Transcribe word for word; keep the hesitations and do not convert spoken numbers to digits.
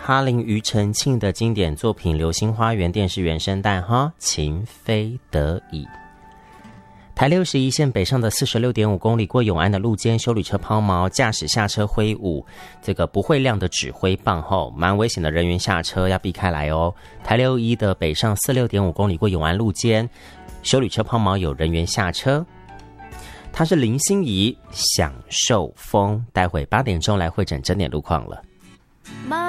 哈林庾澄庆的经典作品《流星花园》电视原声带哈，情非得已。台六十一线北上的 四十六点五 公里过永安的路肩，休旅车抛锚，驾驶下车挥舞这个不会亮的指挥棒后，蛮危险的，人员下车要避开来哦。台六一的北上四十六点五公里过永安路肩，休旅车抛锚，有人员下车。他是林心怡，享受风，待会八点钟来会诊整点路况了。